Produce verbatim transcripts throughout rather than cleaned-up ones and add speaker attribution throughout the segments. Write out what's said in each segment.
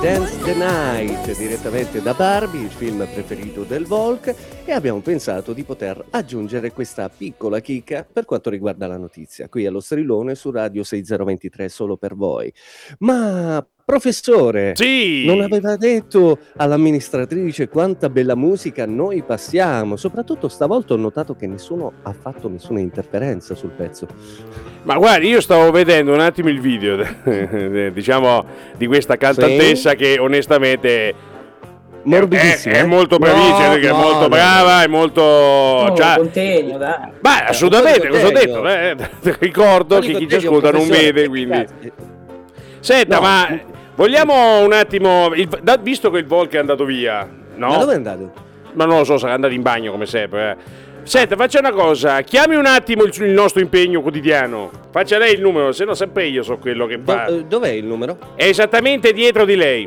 Speaker 1: Dance the Night, direttamente da Barbie, il film preferito del Volk, e abbiamo pensato di poter aggiungere questa piccola chicca per quanto riguarda la notizia, qui allo Strillone su Radio sei zero due tre solo per voi. Ma professore,
Speaker 2: sì,
Speaker 1: non aveva detto all'amministratrice quanta bella musica noi passiamo? Soprattutto stavolta ho notato che nessuno ha fatto nessuna interferenza sul pezzo.
Speaker 2: Ma guardi, io stavo vedendo un attimo il video diciamo di questa cantantessa, sì, che onestamente
Speaker 1: morbidissima,
Speaker 2: è, è molto bravissima, no, è molto no, brava, no. È molto
Speaker 3: oh,
Speaker 2: cioè,
Speaker 3: contegno, dai.
Speaker 2: Ma assolutamente, cosa ho detto? Eh, ricordo che chi ci ascolta non vede, quindi. Senta, no. ma vogliamo un attimo, il, visto che il Volk è andato via, no?
Speaker 1: Ma dove è andato?
Speaker 2: Ma non lo so, sarà andato in bagno come sempre. Eh. Senta, faccia una cosa, chiami un attimo il, il nostro impegno quotidiano. Faccia lei il numero, se no sempre io so quello che fa.
Speaker 1: Do, dov'è il numero?
Speaker 2: È esattamente dietro di lei.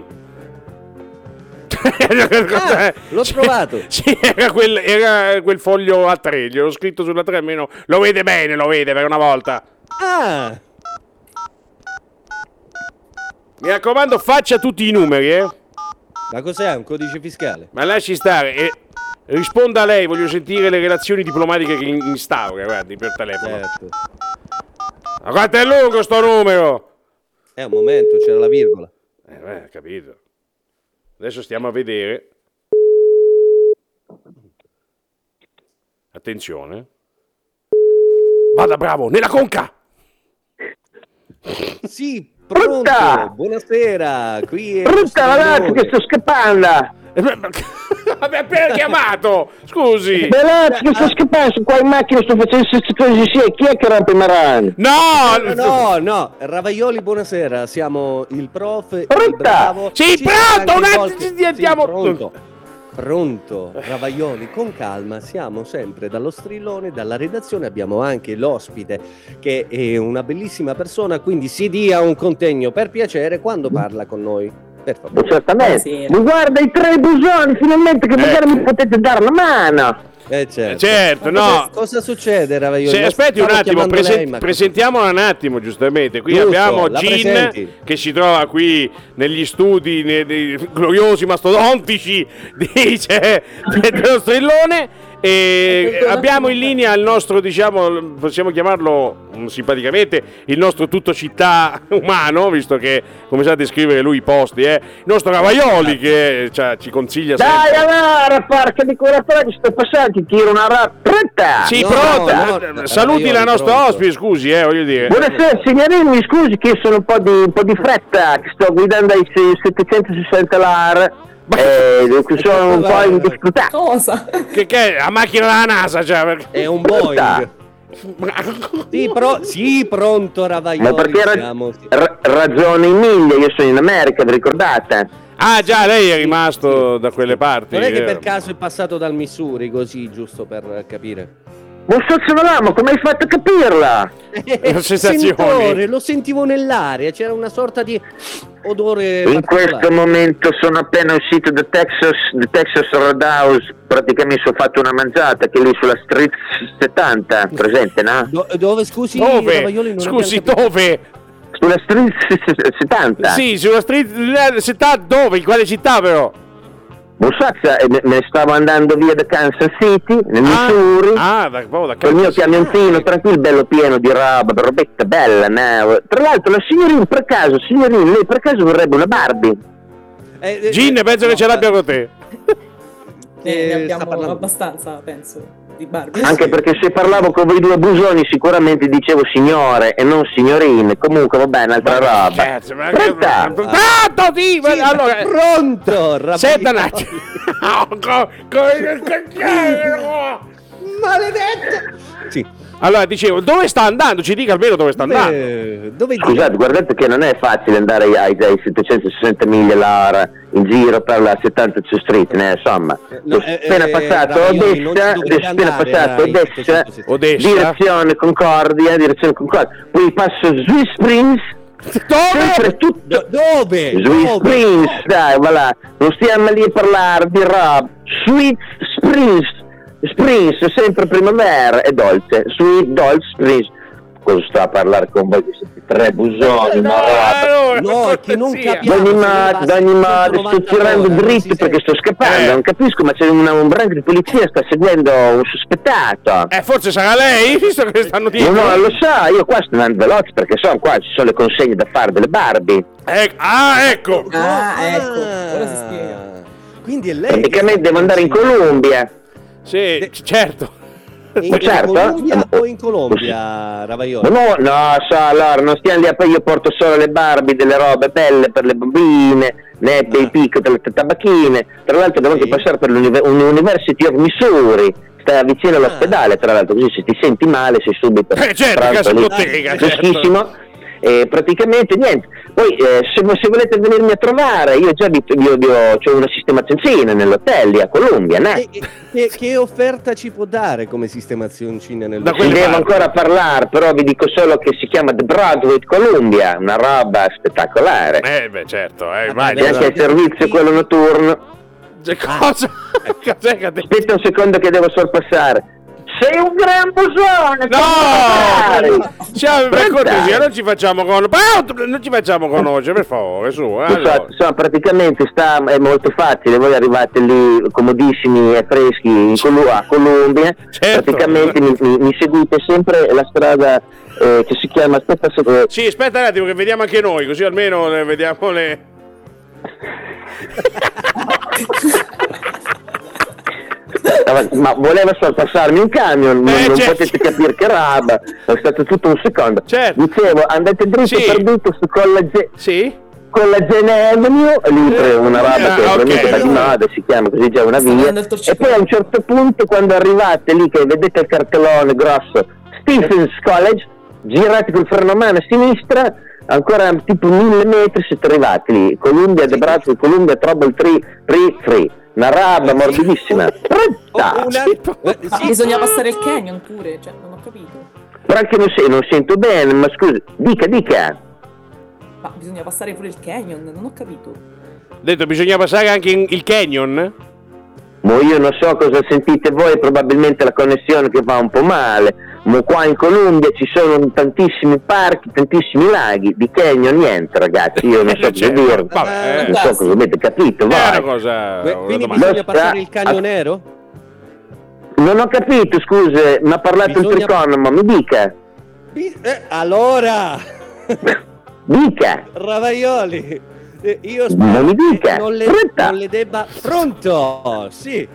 Speaker 1: Ah, l'ho trovato.
Speaker 2: Sì, era quel, era quel foglio A tre, gli ho scritto sulla tre, almeno lo vede bene, lo vede per una volta.
Speaker 1: Ah!
Speaker 2: Mi raccomando, faccia tutti i numeri, eh.
Speaker 1: Ma cos'è, un codice fiscale?
Speaker 2: Ma lasci stare e risponda a lei, voglio sentire le relazioni diplomatiche che instaura, guardi, per telefono.
Speaker 1: Certo.
Speaker 2: Ma quanto è lungo sto numero?
Speaker 1: È un momento, c'era la virgola.
Speaker 2: Eh, beh, capito. Adesso stiamo a vedere. Attenzione. Vada bravo, nella conca!
Speaker 1: Sì, pronto,
Speaker 4: Brutta!
Speaker 1: Buonasera, qui è
Speaker 4: Brutta ragazzi che sto scappando!
Speaker 2: Vabbè, appena chiamato, scusi!
Speaker 4: Ragazzi che sto scappando, qua in macchina sto facendo queste cose sì, chi è che rompe i marani?
Speaker 2: No!
Speaker 1: No, no, no, Ravaioli, buonasera, siamo il prof, il
Speaker 4: Brutta!
Speaker 1: bravo...
Speaker 2: Sì, pronto, un attimo, andiamo...
Speaker 1: Sì, pronto. Pronto, Ravaioli, con calma, siamo sempre dallo Strillone, dalla redazione, abbiamo anche l'ospite che è una bellissima persona, quindi si dia un contegno per piacere quando parla con noi, per favore.
Speaker 4: Certamente, mi guarda i tre busoni, finalmente che magari eh. mi potete dare una mano.
Speaker 1: Eh certo,
Speaker 2: eh certo no.
Speaker 1: Cosa, cosa succede, Ravaioli?
Speaker 2: Se, aspetti un attimo, presen- lei, ma... presentiamola un attimo, giustamente. Qui Giusto, abbiamo Gin che si trova qui negli studi nei, nei gloriosi mastodontici dice dello Strillone. E abbiamo in linea il nostro, diciamo, possiamo chiamarlo simpaticamente il nostro tutto città umano, visto che come sa descrivere lui i posti, eh? Il nostro Ravaioli che cioè, ci consiglia sempre.
Speaker 4: Dai allora, porca di quella che sto passando, ti tiro una rappretta.
Speaker 2: Sì,
Speaker 4: no,
Speaker 2: pronta.
Speaker 4: No,
Speaker 2: no, Saluti la nostra ospite, scusi, eh, voglio dire.
Speaker 4: Buonasera signorini, mi scusi che sono un po' di, un po' di fretta, che sto guidando ai settecentosessanta l'ora. Eh, sono un po' indiscutato.
Speaker 3: Cosa?
Speaker 2: Che, che è la macchina della NASA, cioè, perché...
Speaker 1: È un Boeing. Sì, pro- sì, pronto Ravaioli.
Speaker 4: Ma perché ra-
Speaker 1: siamo, sì.
Speaker 4: ra- ragione in miglia, io sono in America, vi ricordate?
Speaker 2: Ah già, lei è rimasto sì, da quelle parti.
Speaker 1: Non è che per caso è passato dal Missouri, così, giusto per capire.
Speaker 4: Ma sto ma come hai fatto a capirla?
Speaker 1: Eh, sentore, lo sentivo nell'aria, c'era una sorta di odore
Speaker 4: in questo momento sono appena uscito da Texas, da Texas Roadhouse, praticamente mi sono fatto una mangiata che è lì sulla Street settanta, presente, no?
Speaker 1: Do- dove, scusi?
Speaker 2: Dove? Scusi, dove?
Speaker 4: Sulla Street settanta.
Speaker 2: Sì, sulla Street settanta, dove? In quale città però?
Speaker 4: Bussazza, me ne stavo andando via da Kansas City, nel Missouri,
Speaker 2: ah, da, oh, da
Speaker 4: con il mio camioncino tranquillo, bello pieno di roba, robetta bella, no? Tra l'altro la signorina per caso, signorina, lei per caso vorrebbe una Barbie?
Speaker 1: Eh, eh,
Speaker 2: Gin, penso
Speaker 1: no,
Speaker 2: che ce l'abbia con te.
Speaker 3: Eh, ne abbiamo abbastanza, penso, di Barbie.
Speaker 4: Anche perché se parlavo con voi due busoni sicuramente dicevo signore e non signorine, comunque va bene, altra ma roba.
Speaker 2: Cazzo, ma pronta? Pronto, sì, sì, allora,
Speaker 1: pronto,
Speaker 2: senta un attimo.
Speaker 1: Maledetto. Sì.
Speaker 2: Allora, dicevo, dove sta andando? Ci dica almeno dove sta andando.
Speaker 1: Beh, dove
Speaker 4: Scusate, dico? Guardate che non è facile andare ai, ai settecentosessanta miglia l'ora in giro per la settanta Street, né? Insomma.
Speaker 1: No,
Speaker 4: eh, appena
Speaker 1: eh,
Speaker 4: passato
Speaker 1: eh,
Speaker 4: Odessa, appena
Speaker 1: andare,
Speaker 4: passato Odessa,
Speaker 2: Odessa,
Speaker 4: direzione Concordia, direzione Concordia. Poi passo Swiss Springs.
Speaker 2: Dove?
Speaker 4: Tutto...
Speaker 1: Do- dove?
Speaker 4: Sweet
Speaker 1: dove?
Speaker 4: Springs, dove? Dai, voilà. Non stiamo lì a parlare di roba. Sweet Springs. Springs, sempre primavera e dolce. Sweet, dolce, Springs. Cosa sto a parlare con voi? tre busoni,
Speaker 2: no,
Speaker 4: no,
Speaker 1: no, è che non capiamo.
Speaker 4: D'animati, d'animati, sto tirando dritto perché sto scappando, eh. non capisco, ma c'è una, un branco di polizia sta seguendo un sospettato.
Speaker 2: Eh, forse sarà lei, visto che stanno dietro.
Speaker 4: No, no, lo sa, io qua sto andando veloce perché so, qua ci sono le consegne da fare delle Barbie.
Speaker 2: Eh, ah, ecco.
Speaker 3: Ah, ecco, ora si spiega.
Speaker 1: Quindi è lei.
Speaker 4: Praticamente devo andare in Colombia.
Speaker 2: Sì, De- certo.
Speaker 1: In
Speaker 4: certo.
Speaker 1: Colombia o in Colombia, Ravaioli?
Speaker 4: No, no, so, allora, non stiamo lì, poi io porto solo le Barbie, delle robe belle per le bambine, né dei picchi per le tabacchine. Tra l'altro devo anche
Speaker 1: sì.
Speaker 4: passare per l'University of Missouri, sta vicino all'ospedale, tra l'altro, così se ti senti male sei subito.
Speaker 2: Eh certo, casa bottega,
Speaker 4: freschissimo. E praticamente niente. Poi eh, se, se volete venirmi a trovare, io già vi, io, io, ho una sistemazioncina nell'hotel lì a Colombia, no?
Speaker 1: E, e, che offerta ci può dare come sistemazioncina
Speaker 4: nell'hotel? Da devo parti. ancora parlare, però vi dico solo che si chiama The Broadway Columbia, una roba spettacolare.
Speaker 2: Eh beh certo, eh,
Speaker 4: ah, e anche il servizio quello notturno.
Speaker 2: Cosa?
Speaker 4: Aspetta un secondo che devo sorpassare. Sei un gran busone!
Speaker 2: No! Cioè, per cortesia, non ci facciamo conoscere, non ci facciamo conoscere, per favore, su. Eh, allora.
Speaker 4: so, so, praticamente sta, è molto facile, voi arrivate lì comodissimi e freschi in Col- a Colombia, certo. Praticamente mi, mi, mi seguite sempre la strada eh, che si chiama, aspetta se...
Speaker 2: Sì, aspetta un attimo che vediamo anche noi, così almeno le vediamo le...
Speaker 4: Ma voleva sorpassarmi un camion, non,
Speaker 2: eh,
Speaker 4: non
Speaker 2: certo.
Speaker 4: potete capire che roba, è stato tutto un secondo.
Speaker 2: Certo.
Speaker 4: Dicevo, andate dritto sì. per dritto su Collage
Speaker 2: sì.
Speaker 4: Collagene Avenue, lì eh, una roba ah, che okay. ovviamente va di moda, si chiama così già una via. E poi a un certo punto, quando arrivate lì, che vedete il cartellone grosso, Stephens College, girate col freno a mano a sinistra, ancora tipo mille metri siete arrivati lì. Columbia, The Broadway, Columbia, Trouble Free, Free, Free. Una roba morbidissima.
Speaker 3: Una... Sì, bisogna passare il canyon pure, cioè, non ho capito.
Speaker 4: Però anche non, se, non sento bene, ma scusa, dica, dica.
Speaker 3: Ma bisogna passare pure il canyon, non ho capito.
Speaker 2: Detto, bisogna passare anche in, il canyon?
Speaker 4: Ma io non so cosa sentite voi, probabilmente la connessione che va un po' male. Ma qua in Colombia ci sono tantissimi parchi, tantissimi laghi, di canyon niente ragazzi, io non so cosa dire,
Speaker 2: Vabbè,
Speaker 4: non so cosa avete capito voi.
Speaker 2: È una cosa,
Speaker 1: quindi bisogna
Speaker 4: Lo
Speaker 1: passare il canyon nero?
Speaker 4: Non ho capito, scusi, mi ha parlato bisogna... il triconomo, mi dica.
Speaker 1: Bi- eh, allora
Speaker 4: dica
Speaker 1: Ravaioli, eh, io
Speaker 4: spero non mi dica.
Speaker 1: Non le, non le debba pronto, sì.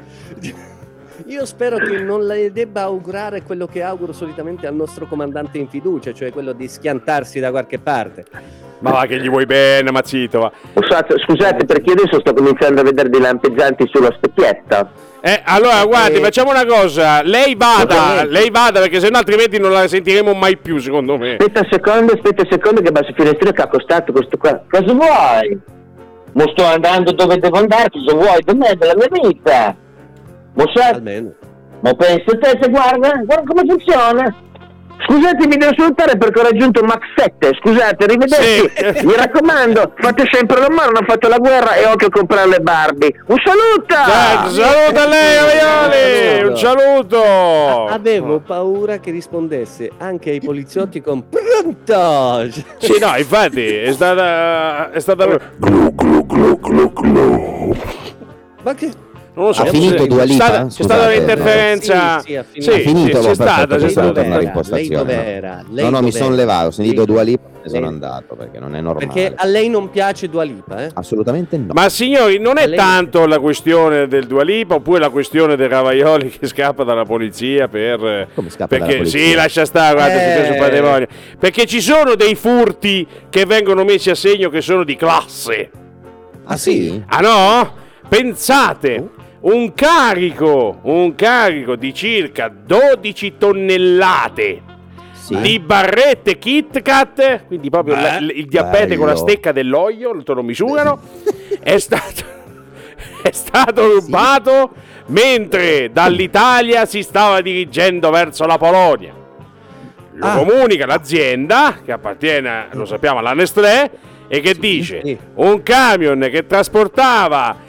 Speaker 1: Io spero che non le debba augurare quello che auguro solitamente al nostro comandante in fiducia, cioè quello di schiantarsi da qualche parte.
Speaker 2: Ma va che gli vuoi bene, mazzito, va.
Speaker 4: Scusate, scusate, perché adesso sto cominciando a vedere dei lampeggianti sullo specchietto.
Speaker 2: Eh, allora, guardi, eh, facciamo una cosa. Lei vada, lei vada, perché sennò altrimenti non la sentiremo mai più, secondo me.
Speaker 4: Aspetta un secondo, aspetta un secondo che basso finestrino che ha costato questo qua. Cosa vuoi? Ma sto andando dove devo andare, cosa vuoi da me, della mia vita?
Speaker 1: Almeno.
Speaker 4: Ma pensa te, se guarda, guarda come funziona. Scusate, mi devo salutare perché ho raggiunto Mach sette. Scusate, arrivederci. Sì. Mi raccomando, fate sempre l'amore, non fate la guerra e occhio a comprare le Barbie. Un saluto!
Speaker 2: Dai, saluto a lei, Ravaioli! Un saluto!
Speaker 1: A- avevo paura che rispondesse anche ai poliziotti con pronto!
Speaker 2: Sì, no, infatti, è stata... è stata...
Speaker 5: Glu, glu, glu, glu, glu.
Speaker 1: Ma che...
Speaker 5: Non lo so, ha finito Dua Lipa?
Speaker 2: C'è stata, c'è stata un'interferenza.
Speaker 1: Sì, sì, ha finito.
Speaker 5: Sì, ha finito,
Speaker 2: sì, c'è stata, c'è stata.
Speaker 5: tornare in postazione.
Speaker 1: Lei dov'era? Lei
Speaker 5: no, no, mi
Speaker 1: dov'era?
Speaker 5: sono levato, ho sentito
Speaker 1: Lei...
Speaker 5: Dua Lipa e
Speaker 1: lei...
Speaker 5: sono andato perché non è normale.
Speaker 1: Perché a lei non piace Dua Lipa, eh?
Speaker 5: Assolutamente no.
Speaker 2: Ma signori, non è
Speaker 1: lei...
Speaker 2: tanto la questione del Dua Lipa oppure la questione del Ravaioli che scappa dalla polizia per...
Speaker 5: Come scappa
Speaker 2: perché
Speaker 5: dalla polizia?
Speaker 2: sì, lascia stare, guarda,
Speaker 1: eh...
Speaker 2: è sul patrimonio. Perché ci sono dei furti che vengono messi a segno che sono di classe.
Speaker 5: Ah sì?
Speaker 2: Ah no? Pensate... Un carico, un carico di circa dodici tonnellate sì. di barrette Kit Kat, quindi proprio
Speaker 1: Beh,
Speaker 2: la, il diabete
Speaker 5: bello.
Speaker 2: con la stecca dell'olio, te lo misurano, è stato, è stato rubato sì. mentre dall'Italia si stava dirigendo verso la Polonia. Lo ah. comunica l'azienda, che appartiene, lo sappiamo, alla Nestlé, e che sì, dice sì. un camion che trasportava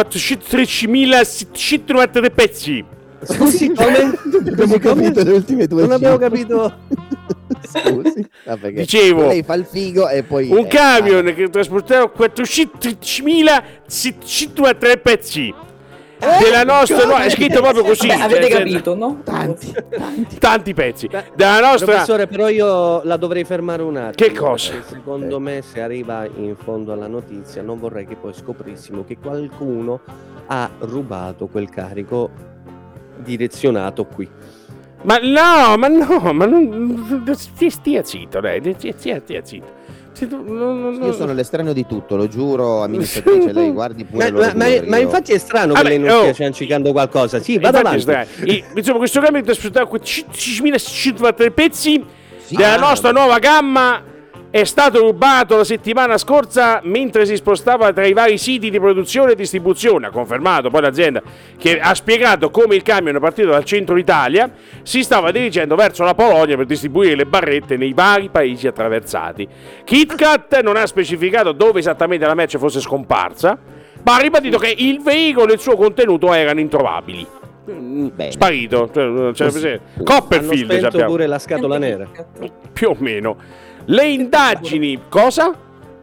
Speaker 2: quattrocentotredicimilasettecentonovanta pezzi.
Speaker 1: Scusi, come?
Speaker 5: Non abbiamo capito le ultime due
Speaker 1: Non abbiamo capito.
Speaker 5: Scusi. Vabbè,
Speaker 2: Dicevo,
Speaker 5: lei fa il figo e poi
Speaker 2: un
Speaker 5: eh,
Speaker 2: camion ah. che trasportava quattrocentotrentamila pezzi
Speaker 3: Eh,
Speaker 2: della nostra no, è scritto proprio così.
Speaker 3: Beh, avete
Speaker 2: cioè,
Speaker 3: capito, no?
Speaker 5: Tanti, tanti.
Speaker 2: tanti pezzi
Speaker 1: Beh,
Speaker 2: della nostra.
Speaker 1: Professore, però io la dovrei fermare un attimo.
Speaker 2: Che cosa?
Speaker 1: Secondo me, se arriva in fondo alla notizia, non vorrei che poi scoprissimo che qualcuno ha rubato quel carico direzionato qui.
Speaker 2: Ma no, ma no, ma non stia zitto, lei, stia, stia, stia zitto.
Speaker 5: Io sono l'estraneo di tutto, lo giuro, amministratrice, lei guardi pure
Speaker 1: ma, ma, ma, ma infatti è strano che
Speaker 2: Vabbè,
Speaker 1: lei non
Speaker 2: oh.
Speaker 1: stia ciancicando qualcosa. Sì, vada avanti.
Speaker 2: I, insomma, questo cambio di trasportare quattrocentocinquanta pezzi
Speaker 5: Sì.
Speaker 2: della
Speaker 5: Ah,
Speaker 2: nostra nuova gamma è stato rubato la settimana scorsa mentre si spostava tra i vari siti di produzione e distribuzione. Ha confermato poi l'azienda, che ha spiegato come il camion partito dal centro Italia si stava dirigendo verso la Polonia per distribuire le barrette nei vari paesi attraversati. KitKat non ha specificato dove esattamente la merce fosse scomparsa, ma ha ribadito che il veicolo e il suo contenuto erano introvabili.
Speaker 5: Bene.
Speaker 2: Sparito, cioè, cioè, Copperfield,
Speaker 1: hanno spento
Speaker 2: sappiamo.
Speaker 1: pure la scatola nera.
Speaker 2: Più o meno. Le indagini, cosa?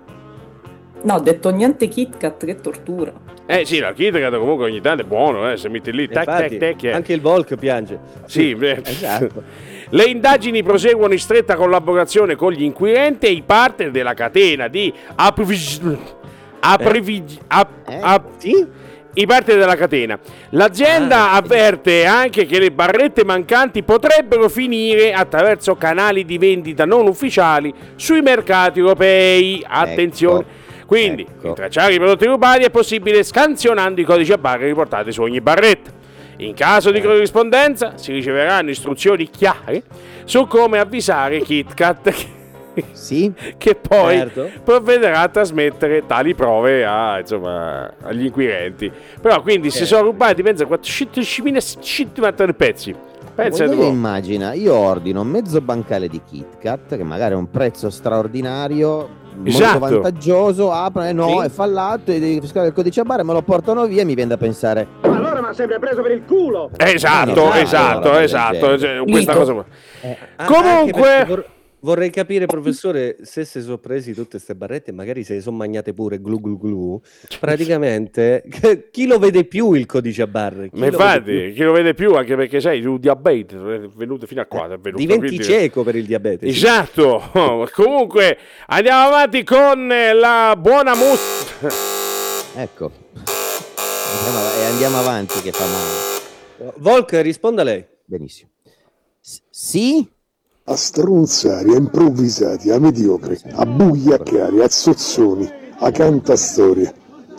Speaker 3: No, ho detto niente KitKat, che tortura.
Speaker 2: Eh sì, la KitKat comunque ogni tanto è buono, eh, se metti lì, tac,
Speaker 1: Infatti,
Speaker 2: tac, tac, eh.
Speaker 1: anche il Volk piange.
Speaker 2: Sì, beh.
Speaker 5: Esatto.
Speaker 2: Le indagini proseguono in stretta collaborazione con gli inquirenti e i partner della catena di approvvig- approvvig- app-
Speaker 5: Eh?
Speaker 2: app-
Speaker 1: Sì?
Speaker 2: i partner della catena. L'azienda
Speaker 1: Ah,
Speaker 2: avverte anche che le barrette mancanti potrebbero finire attraverso canali di vendita non ufficiali sui mercati europei. Attenzione.
Speaker 5: Ecco,
Speaker 2: Quindi,
Speaker 5: ecco.
Speaker 2: rintracciare i prodotti rubati è possibile scansionando i codici a barre riportati su ogni barretta. In caso di corrispondenza si riceveranno istruzioni chiare su come avvisare KitKat
Speaker 5: Sì?
Speaker 2: che poi
Speaker 1: Certo.
Speaker 2: provvederà a trasmettere tali prove a, insomma, agli inquirenti. Però quindi se
Speaker 1: Certo.
Speaker 2: sono rubati, pensa a quattrocentocinquanta pezzi. Pensa
Speaker 5: Lei
Speaker 2: tu.
Speaker 5: immagina, io ordino mezzo bancale di KitKat, che magari è un prezzo straordinario,
Speaker 2: Esatto.
Speaker 5: molto vantaggioso, apre, eh, no,
Speaker 1: Sì.
Speaker 5: è fallato, e devi fiscare il codice a barre, me lo portano via e mi viene da pensare,
Speaker 6: Ma allora mi ha sempre preso per il culo!
Speaker 2: Esatto,
Speaker 5: No, no,
Speaker 2: esatto,
Speaker 5: no, no,
Speaker 2: esatto,
Speaker 5: no,
Speaker 2: cioè,
Speaker 3: no.
Speaker 2: questa
Speaker 3: Mito.
Speaker 2: cosa qua.
Speaker 5: eh,
Speaker 1: Ah,
Speaker 2: Comunque-
Speaker 1: anche perché vor- vorrei capire, professore, se si sono presi tutte queste barrette, magari se le sono magnate pure glu glu glu, praticamente chi lo vede più il codice a barre? Chi
Speaker 2: Ma
Speaker 1: lo vede più?
Speaker 2: infatti, chi lo vede più, anche perché sai, il diabete è venuto fino a qua. È venuto,
Speaker 1: Diventi
Speaker 2: quindi-
Speaker 1: cieco per il diabete. sì.
Speaker 2: Esatto. Comunque, andiamo avanti con eh, la buona musica.
Speaker 5: ecco, andiamo, av- e andiamo avanti che fa male.
Speaker 1: Volk, risponda lei.
Speaker 5: Benissimo. S- sì?
Speaker 7: A strunzari, a improvvisati, a mediocri, a bugliaccari, a zozzoni, a cantastorie,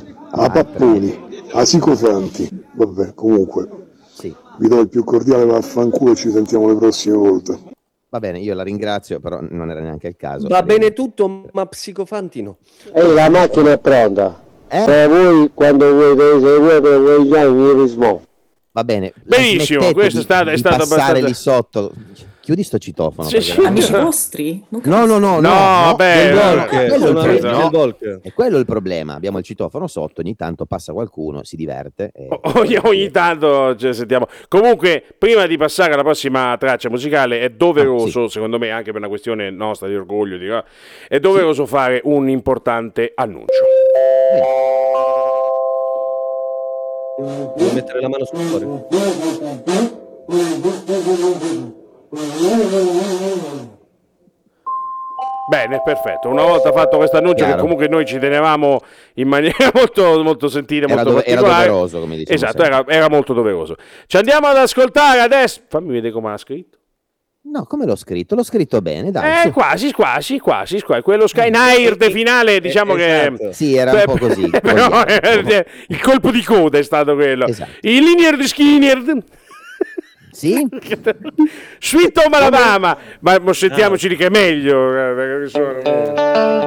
Speaker 7: a papponi, a sicofanti. Vabbè, comunque,
Speaker 5: Sì.
Speaker 7: vi do il più cordiale vaffanculo e ci sentiamo le prossime volte.
Speaker 5: Va bene, io la ringrazio, però non era neanche il caso.
Speaker 1: Va bene tutto, ma psicofanti no.
Speaker 8: Ehi, la macchina è pronta.
Speaker 5: Eh?
Speaker 8: Se voi, quando voi dovete seguire, voi già mi rismo.
Speaker 5: Va bene. la
Speaker 2: Benissimo,
Speaker 5: smettete
Speaker 2: questo è
Speaker 5: di-
Speaker 2: stato- è
Speaker 5: di
Speaker 2: stato
Speaker 5: passare
Speaker 2: abbastanza-
Speaker 5: lì sotto. Chiudi sto citofono.
Speaker 2: Sì,
Speaker 5: perché
Speaker 2: sì.
Speaker 5: la-
Speaker 3: Amici vostri? Non
Speaker 5: No, no, no, no,
Speaker 2: No,
Speaker 5: no.
Speaker 2: beh,
Speaker 1: Del
Speaker 2: no,
Speaker 1: Volk,
Speaker 2: no,
Speaker 5: quello è il
Speaker 1: sono amici
Speaker 5: problema.
Speaker 1: del Volk.
Speaker 5: E quello è il problema. Abbiamo il citofono sotto, ogni tanto passa qualcuno, si diverte. E...
Speaker 2: Ogni, ogni tanto ci sentiamo. Comunque, prima di passare alla prossima traccia musicale, è doveroso,
Speaker 5: Ah, sì.
Speaker 2: secondo me, anche per una questione nostra di orgoglio, di- è doveroso fare un importante annuncio.
Speaker 1: Devo mettere la mano sul cuore.
Speaker 2: Bene, perfetto. Una volta fatto questo annuncio, che
Speaker 5: Chiaro.
Speaker 2: comunque noi ci tenevamo in maniera molto, molto sentita,
Speaker 5: Era,
Speaker 2: molto
Speaker 5: dove- era
Speaker 2: particolare.
Speaker 5: doveroso, come diciamo
Speaker 2: Esatto,
Speaker 5: sempre.
Speaker 2: era, era molto doveroso. Ci andiamo ad ascoltare adesso. Fammi vedere come ha scritto.
Speaker 5: No, come l'ho scritto? L'ho scritto bene, dai.
Speaker 2: Eh,
Speaker 5: su.
Speaker 2: quasi, quasi, quasi, quasi. Quello Skynight finale, diciamo che...
Speaker 1: Esatto.
Speaker 5: Sì, era un po' così.
Speaker 2: Però,
Speaker 5: vogliamo.
Speaker 2: eh, il colpo di coda è stato quello.
Speaker 5: Esatto.
Speaker 2: Il linear di Skinner.
Speaker 5: Sì?
Speaker 2: Sweet Home Alabama. Ma sentiamoci di che è meglio. eh, perché sono-